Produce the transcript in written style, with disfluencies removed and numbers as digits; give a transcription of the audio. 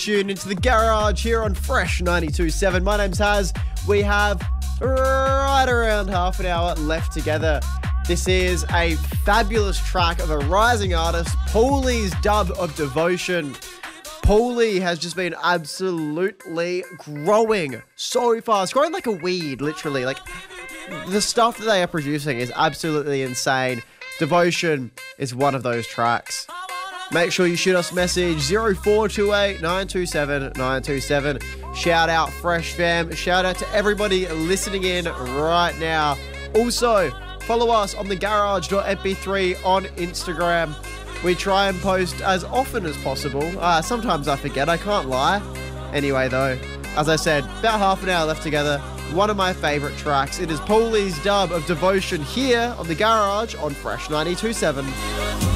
Tune into the garage here on Fresh 92.7. My name's Haz. We have right around half an hour left together. This is a fabulous track of a rising artist, Paulie's dub of Devotion. Paulie has just been absolutely growing so fast, growing like a weed, literally. Like, the stuff that they are producing is absolutely insane. Devotion is one of those tracks. Make sure you shoot us a message 0428 927 927. Shout out Fresh Fam. Shout out to everybody listening in right now. Also, follow us on thegarage.mp3 on Instagram. We try and post as often as possible. Sometimes I forget, I can't lie. Anyway though, as I said, about half an hour left together. One of my favourite tracks. It is Paulie's dub of Devotion here on The Garage on Fresh 92.7.